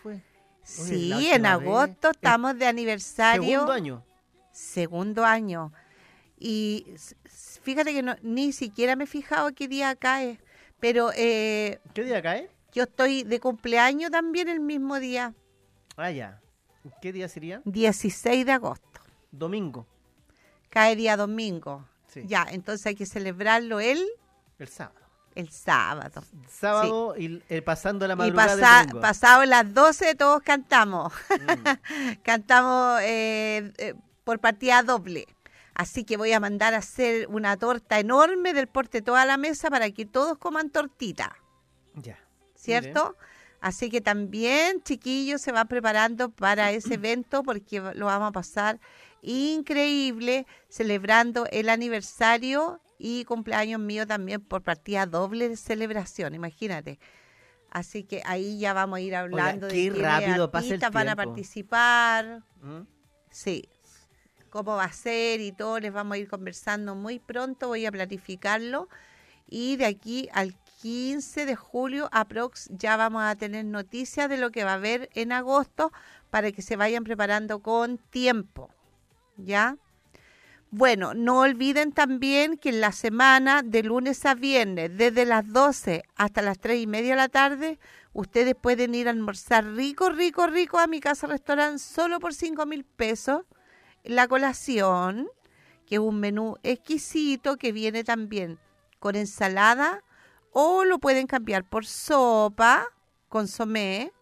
fue? Oye, Sí, la en última vez, agosto estamos de aniversario. segundo año. Segundo año. Y fíjate que ni siquiera me he fijado qué día cae. Pero ¿Qué día cae? yo estoy de cumpleaños también el mismo día, Ah, ya. ¿Qué día sería? 16 de agosto. Domingo. Cae día domingo. Sí. Ya, entonces hay que celebrarlo El sábado. el sábado. Sábado y pasando la Y madrugada del domingo. pasado las 12 todos cantamos. Mm. Cantamos por partida doble. Así que voy a mandar a hacer una torta enorme del porte de toda la mesa para que todos coman tortita. Ya. ¿Cierto? Así que también, chiquillos, se van preparando para ese evento porque lo vamos a pasar increíble celebrando el aniversario y cumpleaños mío también por partida doble de celebración, imagínate. Así que ahí ya vamos a ir hablando. Oiga, qué de qué rápido pasa el artistas van a tiempo. participar. ¿Mm? Sí, cómo va a ser y todo, les vamos a ir conversando muy pronto, voy a planificarlo y de aquí al 15 de julio aprox ya vamos a tener noticias de lo que va a haber en agosto para que se vayan preparando con tiempo, ¿ya? Bueno, no olviden también que en la semana de lunes a viernes, desde las 12 hasta las 3:30 de la tarde, ustedes pueden ir a almorzar rico, rico, rico a mi casa restaurante solo por 5.000 pesos. La colación, que es un menú exquisito que viene también con ensalada o lo pueden cambiar por sopa, consomé,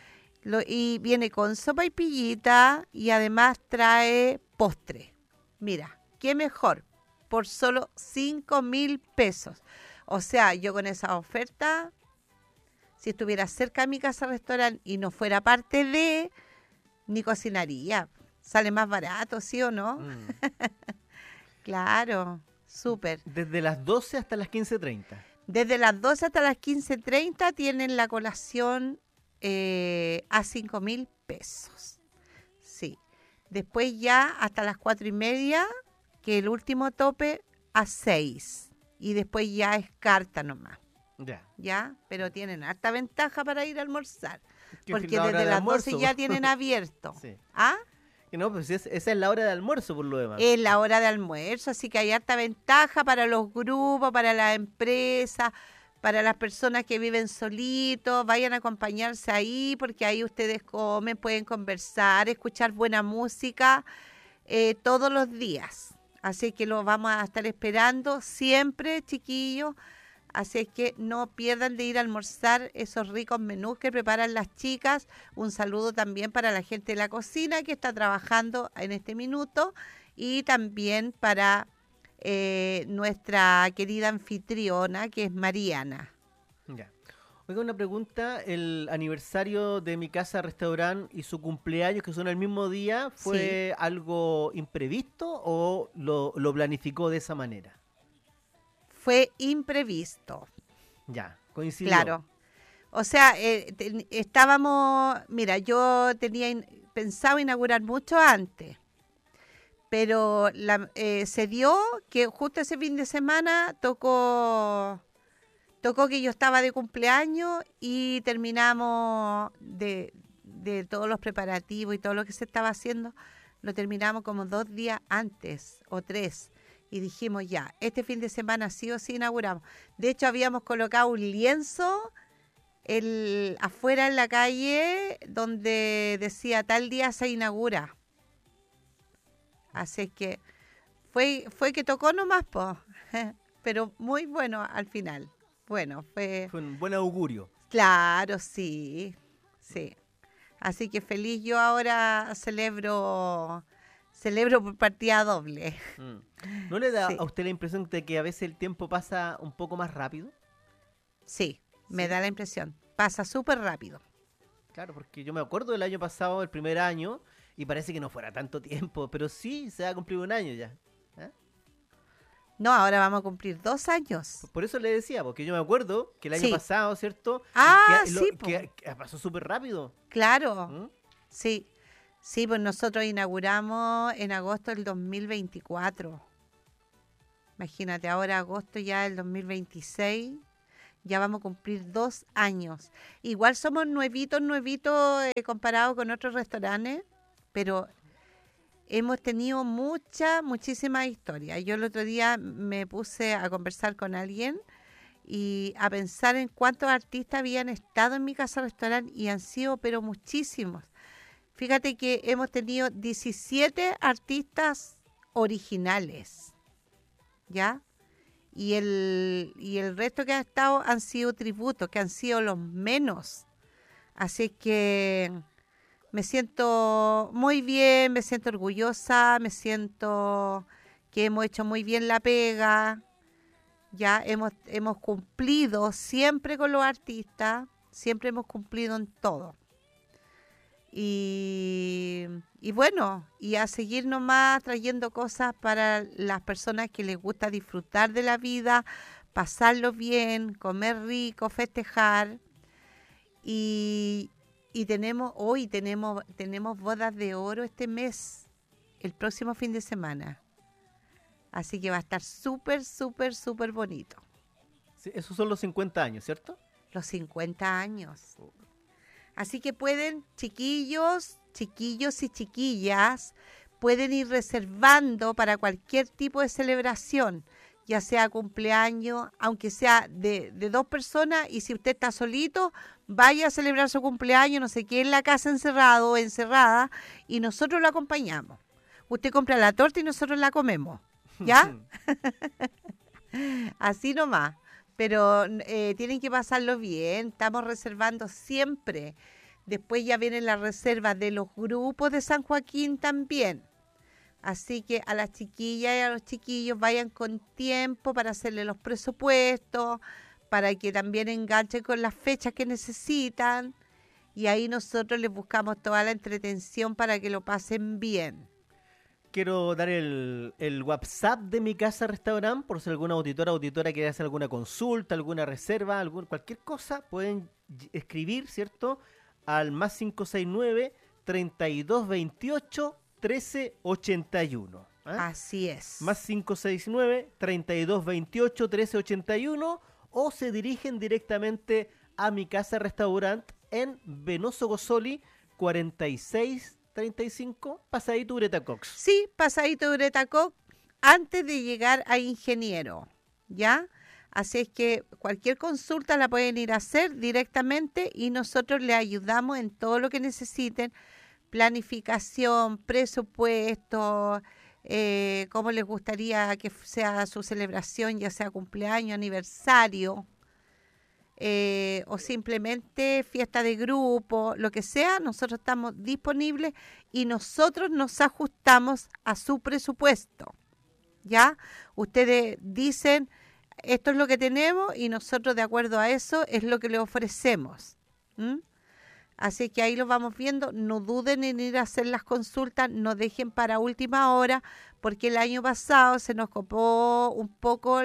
y viene con sopa y pillita y además trae postre. Mira, qué mejor, por solo 5.000 pesos. O sea, yo con esa oferta, si estuviera cerca de mi casa restaurante y no fuera parte de, ni cocinaría. Sale más barato, ¿sí o no? Mm. Claro, súper. Desde las 12 hasta las 15:30. Desde las 12 hasta las 15:30 tienen la colación a 5.000 pesos. Sí. Después ya hasta las 4:30, que el último tope a 6. Y después ya es carta nomás. Ya. ¿Ya? Pero tienen harta ventaja para ir a almorzar. Que Porque la hora desde de las almuerzo. 12 ya tienen abierto. Sí. ¿Ah? Que no, pues esa es la hora de almuerzo por lo demás. Es la hora de almuerzo, así que hay harta ventaja para los grupos, para las empresas, para las personas que viven solitos. Vayan a acompañarse ahí porque ahí ustedes comen, pueden conversar, escuchar buena música todos los días. Así que lo vamos a estar esperando siempre, chiquillos. Así es que no pierdan de ir a almorzar esos ricos menús que preparan las chicas. Un saludo también para la gente de la cocina que está trabajando en este minuto y también para nuestra querida anfitriona que es Mariana. Ya. Oiga, una pregunta. ¿El aniversario de mi casa restaurante y su cumpleaños, que son el mismo día, fue algo imprevisto o lo planificó de esa manera? Fue imprevisto. Ya, coincidió. Claro. O sea, estábamos, mira, yo tenía pensado inaugurar mucho antes, pero se dio que justo ese fin de semana tocó que yo estaba de cumpleaños y terminamos de todos los preparativos y todo lo que se estaba haciendo, lo terminamos como 2 días antes o 3. Y dijimos ya, este fin de semana sí o sí inauguramos. De hecho, habíamos colocado un lienzo afuera en la calle donde decía tal día se inaugura. Así que fue que tocó nomás, po. Pero muy bueno al final. Bueno, Fue un buen augurio. Claro, sí, sí. Así que feliz yo ahora celebro por partida doble. ¿No le da Sí. a usted la impresión de que a veces el tiempo pasa un poco más rápido? Sí, me Sí. da la impresión. Pasa súper rápido. Claro, porque yo me acuerdo del año pasado, el primer año, y parece que no fuera tanto tiempo, pero sí se ha cumplido un año ya. ¿Eh? No, ahora vamos a cumplir 2 años. Por eso le decía, porque yo me acuerdo que el año Sí. pasado, ¿cierto? Ah, que, sí, po. que pasó súper rápido. Claro, ¿Mm? sí. Sí, pues nosotros inauguramos en agosto del 2024. Imagínate, ahora agosto ya del 2026. Ya vamos a cumplir 2 años. Igual somos nuevitos comparado con otros restaurantes, pero hemos tenido muchísimas historias. Yo el otro día me puse a conversar con alguien y a pensar en cuántos artistas habían estado en mi casa restaurante y han sido, pero muchísimos. Fíjate que hemos tenido 17 artistas originales, ¿ya? Y el resto que ha estado han sido tributos, que han sido los menos. Así que me siento muy bien, me siento orgullosa, me siento que hemos hecho muy bien la pega. Ya hemos cumplido siempre con los artistas, siempre hemos cumplido en todo. Y bueno, y a seguir nomás trayendo cosas para las personas que les gusta disfrutar de la vida, pasarlo bien, comer rico, festejar. Y tenemos bodas de oro este mes, el próximo fin de semana. Así que va a estar súper bonito. Sí, esos son los 50 años, ¿cierto? Los 50 años. Así que pueden, chiquillos y chiquillas, pueden ir reservando para cualquier tipo de celebración, ya sea cumpleaños, aunque sea de 2 personas, y si usted está solito, vaya a celebrar su cumpleaños, no sé qué, en la casa encerrado o encerrada, y nosotros lo acompañamos. Usted compra la torta y nosotros la comemos, ¿ya? Así nomás. Pero tienen que pasarlo bien, estamos reservando siempre. Después ya vienen las reservas de los grupos de San Joaquín también. Así que a las chiquillas y a los chiquillos vayan con tiempo para hacerle los presupuestos, para que también enganchen con las fechas que necesitan. Y ahí nosotros les buscamos toda la entretención para que lo pasen bien. Quiero dar el WhatsApp de mi casa restaurante, por si alguna auditora quiere hacer alguna consulta, alguna reserva, cualquier cosa, pueden escribir, ¿cierto? Al más 569-3228-1381. Así es. Más 569-3228-1381, o se dirigen directamente a mi casa restaurante en Venoso Gozzoli 4635, pasadito Ureta Cox. Sí, pasadito Ureta Cox, antes de llegar a Ingeniero, ¿ya? Así es que cualquier consulta la pueden ir a hacer directamente y nosotros les ayudamos en todo lo que necesiten, planificación, presupuesto, cómo les gustaría que sea su celebración, ya sea cumpleaños, aniversario, o simplemente fiesta de grupo, lo que sea, nosotros estamos disponibles y nosotros nos ajustamos a su presupuesto, ¿ya? Ustedes dicen, esto es lo que tenemos y nosotros de acuerdo a eso es lo que le ofrecemos. Así que ahí lo vamos viendo, no duden en ir a hacer las consultas, no dejen para última hora, porque el año pasado se nos copó un poco...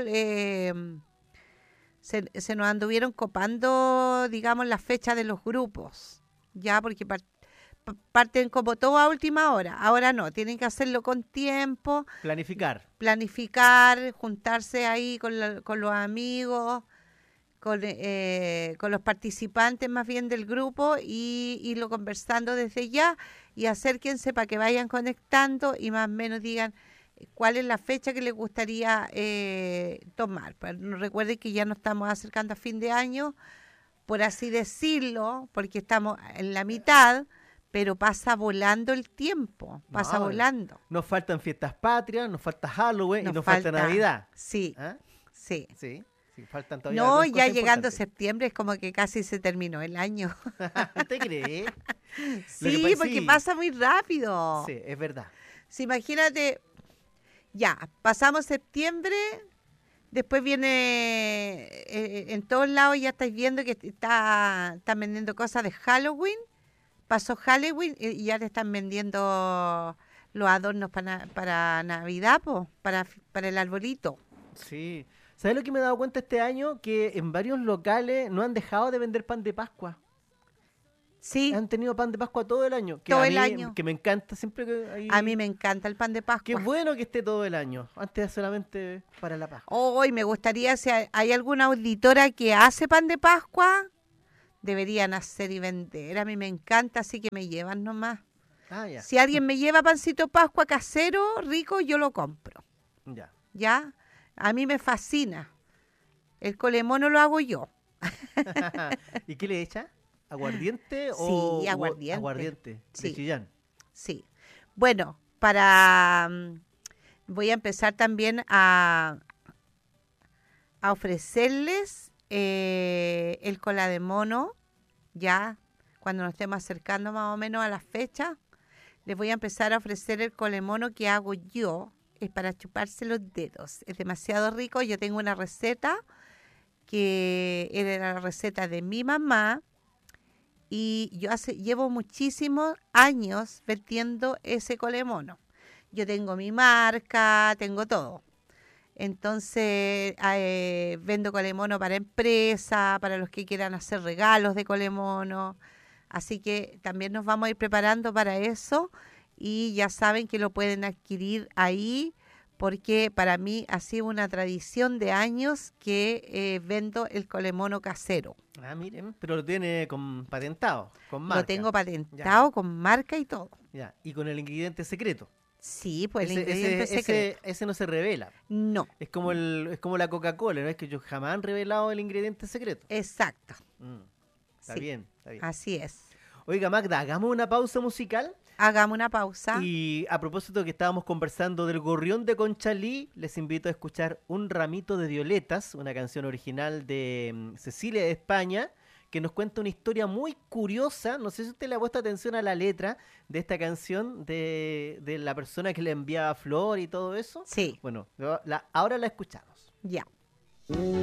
Se nos anduvieron copando, digamos, las fechas de los grupos, ya, porque parten como todo a última hora. Ahora no, tienen que hacerlo con tiempo. Planificar, juntarse ahí con los amigos, con los participantes más bien del grupo y irlo conversando desde ya y acérquense para que vayan conectando y más o menos digan cuál es la fecha que les gustaría tomar. Pues recuerden que ya nos estamos acercando a fin de año, por así decirlo, porque estamos en la mitad, pero pasa volando el tiempo, volando. Nos faltan fiestas patrias, nos falta Halloween y nos falta Navidad. Sí, sí. Sí, faltan todavía. No, ya llegando septiembre es como que casi se terminó el año. ¿Te crees? Sí, porque pasa muy rápido. Sí, es verdad. Sí, imagínate... Ya, pasamos septiembre, después viene, en todos lados ya estáis viendo que están vendiendo cosas de Halloween, pasó Halloween y ya te están vendiendo los adornos para Navidad, para el arbolito. Sí, ¿sabes lo que me he dado cuenta este año? Que en varios locales no han dejado de vender pan de Pascua. Sí, Han tenido pan de Pascua todo el año. Que todo a el mí, año. que me encanta siempre que hay... A mí me encanta el pan de Qué Pascua. bueno que esté todo el año. Antes de solamente para la Pascua. Hoy me gustaría, si hay alguna auditora que hace pan de Pascua, deberían hacer y vender. A mí me encanta, así que me llevan nomás. Ah, ya. Si alguien me lleva pancito Pascua casero, rico, yo lo compro. Ya. ¿Ya? A mí me fascina. El colemono lo hago yo. ¿Y qué le echa? ¿Aguardiente o Sí, aguardiente. aguardiente de Sí. Chillán? Sí. Bueno, voy a empezar también a ofrecerles el cola de mono, ya cuando nos estemos acercando más o menos a la fecha, les voy a empezar a ofrecer el cola de mono que hago yo, es para chuparse los dedos, es demasiado rico. Yo tengo una receta que era la receta de mi mamá y yo llevo muchísimos años vertiendo ese cola de mono. Yo tengo mi marca, tengo todo. Entonces, vendo colemono para empresa, para los que quieran hacer regalos de colemono. Así que también nos vamos a ir preparando para eso y ya saben que lo pueden adquirir ahí porque para mí ha sido una tradición de años que vendo el colemono casero. Ah, miren, pero lo tiene patentado, con marca. Lo tengo patentado con marca y todo. Ya, y con el ingrediente secreto. Sí, pues el Ese- ingrediente ese- secreto. ese no se revela. No, Es como la Coca-Cola, ¿no? Es que ellos jamás han revelado el ingrediente secreto. exacto. Está Sí. bien, está bien. Así es. Oiga, Magda, hagamos una pausa musical. Hagamos una pausa. Y a propósito que estábamos conversando del gorrión de Conchalí, les invito a escuchar Un ramito de violetas, una canción original de Cecilia de España, que nos cuenta una historia muy curiosa. No sé si usted le ha puesto atención a la letra de esta canción, de la persona que le enviaba flor y todo eso. Sí, Bueno, ahora la escuchamos. ya.